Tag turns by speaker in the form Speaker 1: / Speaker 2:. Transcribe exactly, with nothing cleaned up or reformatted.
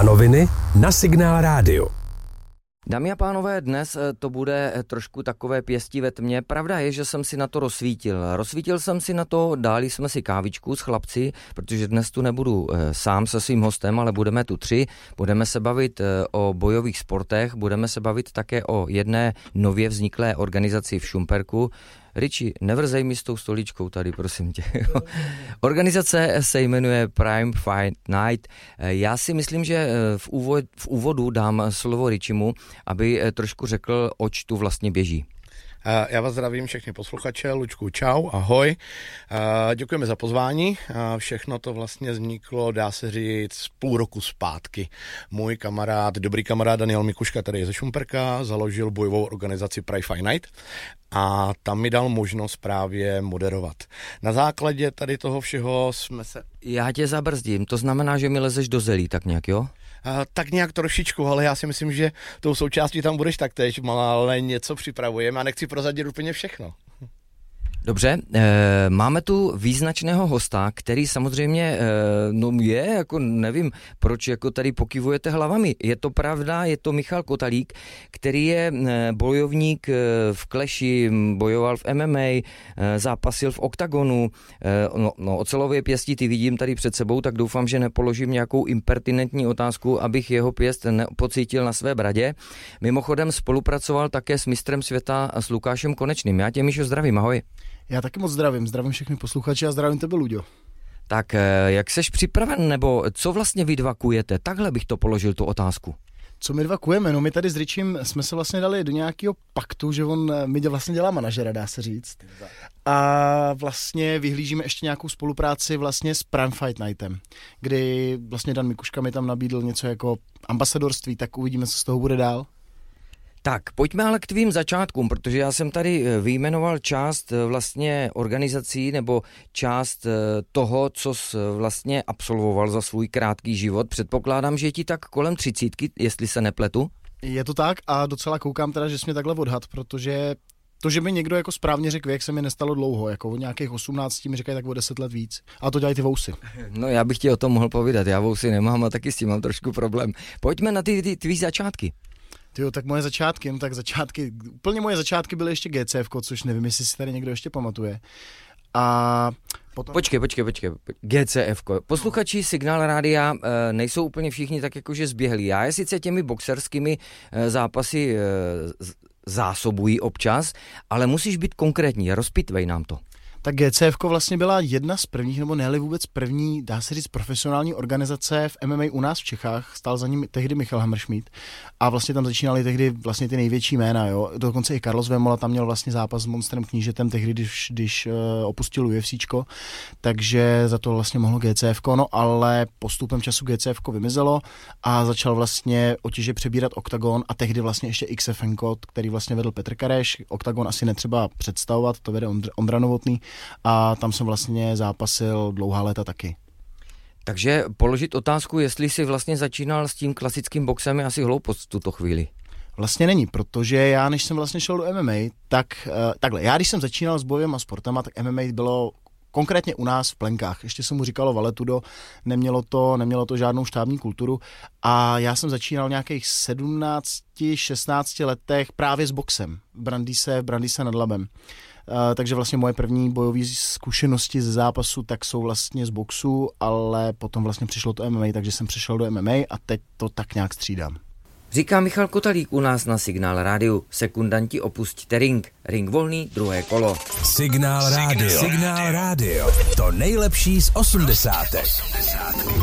Speaker 1: noviny na Signál Rádio.
Speaker 2: Dámy a pánové, dnes to bude trošku takové pěstí ve tmě. Pravda je, že jsem si na to rozsvítil. Rozsvítil jsem si na to, dali jsme si kávičku s chlapci, protože dnes tu nebudu sám se svým hostem, ale budeme tu tři. Budeme se bavit o bojových sportech, budeme se bavit také o jedné nově vzniklé organizaci v Šumperku. Riči, nevrzej mi s tou stoličkou tady, prosím tě. Organizace se jmenuje Prime Fight Night. Já si myslím, že v, úvod, v úvodu dám slovo Ričimu, aby trošku řekl, oč tu vlastně běží.
Speaker 3: Já vás zdravím všechny posluchače, Lučku, čau, ahoj. Děkujeme za pozvání. Všechno to vlastně vzniklo, dá se říct, půl roku zpátky. Můj kamarád, dobrý kamarád Daniel Mikuška, tady je ze Šumperka, založil bojovou organizaci Prime Fight Night a tam mi dal možnost právě moderovat. Na základě tady toho všeho jsme se...
Speaker 2: Já tě zabrzdím, to znamená, že mi lezeš do zelí, tak nějak, jo?
Speaker 3: Uh, tak nějak trošičku, ale já si myslím, že tou součástí tam budeš taktéž, ale něco připravujeme a nechci prozradit úplně všechno.
Speaker 2: Dobře, e, máme tu význačného hosta, který samozřejmě e, no je, jako nevím, proč jako tady pokyvujete hlavami. Je to pravda, je to Michal Kotalík, který je e, bojovník e, v kleši, bojoval v M M A, e, zápasil v oktagonu, e, no, no ocelově pěstí ty vidím tady před sebou, tak doufám, že nepoložím nějakou impertinentní otázku, abych jeho pěst nepocítil na své bradě. Mimochodem spolupracoval také s mistrem světa a s Lukášem Konečným. Já tě, Míšo, zdravím, ahoj.
Speaker 4: Já taky moc zdravím, zdravím všechny posluchače a zdravím tebe, Luďo.
Speaker 2: Tak jak seš připraven, nebo co vlastně vy dva kujete? Takhle bych to položil, tu otázku.
Speaker 4: Co my dva kujeme? No my tady s Richim jsme se vlastně dali do nějakého paktu, že on mi vlastně dělá manažera, dá se říct. A vlastně vyhlížíme ještě nějakou spolupráci vlastně s Prime Fight Nightem, kdy vlastně Dan Mikuška mi tam nabídl něco jako ambasadorství, tak uvidíme, co z toho bude dál.
Speaker 2: Tak, pojďme ale k tvým začátkům, protože já jsem tady vyjmenoval část vlastně organizací nebo část toho, co jsi vlastně absolvoval za svůj krátký život. Předpokládám, že je ti tak kolem třicítky, jestli se nepletu.
Speaker 4: Je to tak a docela koukám teda, že jsi mě takhle odhad, protože to, že mi někdo jako správně řekl věk, se mi nestalo dlouho, jako od nějakých osmnácti mi říkají tak o deset let víc. A to dělají ty vousy.
Speaker 2: No já bych ti o tom mohl povídat, já vousy nemám a taky s tím mám trošku problém. Pojďme na ty, ty tvý začátky.
Speaker 4: Tyjo, tak moje začátky, no tak začátky, úplně moje začátky byly ještě G C F ko, což nevím, jestli si tady někdo ještě pamatuje. A potom...
Speaker 2: Počkej, počkej, počkej, G C F ko. Posluchači Signál Rádia e, nejsou úplně všichni tak jakože zběhlí. Já je sice těmi boxerskými e, zápasy e, zásobují občas, ale musíš být konkrétní, rozpitvej nám to.
Speaker 4: Tak G C F ko vlastně byla jedna z prvních, nebo ne-li vůbec první, dá se říct, profesionální organizace v M M A u nás v Čechách. Stál za ním tehdy Michal Hammerschmidt a vlastně tam začínali tehdy vlastně ty největší jména, jo. Dokonce i Carlos Vemola tam měl vlastně zápas s Monstrem Knížetem tehdy, když, když uh, opustil UFCčko, takže za to vlastně mohlo G C F ko, no ale postupem času G C F ko vymizelo a začal vlastně otěže přebírat Oktagon a tehdy vlastně ještě X F N ko, který vlastně vedl Petr Kareš. Oktagon asi netřeba představovat, to vede Ondr- Ondra Novotný. A tam jsem vlastně zápasil dlouhá léta taky.
Speaker 2: Takže položit otázku, jestli jsi vlastně začínal s tím klasickým boxem, je asi hloupost v tuto chvíli.
Speaker 4: Vlastně není, protože já, než jsem vlastně šel do M M A, tak uh, takhle, já když jsem začínal s bojovým a sportem, tak M M A bylo konkrétně u nás v Plenkách. Ještě se mu říkalo Valetudo, nemělo to, nemělo to žádnou štábní kulturu a já jsem začínal v nějakých sedmnácti šestnácti letech právě s boxem v Brandýse, v Brandýse nad Labem. Uh, takže vlastně moje první bojové zkušenosti ze zápasu tak jsou vlastně z boxu, ale potom vlastně přišlo to M M A, takže jsem přešel do M M A a teď to tak nějak střídám.
Speaker 2: Říká Michal Kotalík u nás na Signál Rádiu. Sekundanti opustíte ring. Ring volný, druhé kolo.
Speaker 1: Signál Rádio. Signál Rádio. To nejlepší z osmdesátek.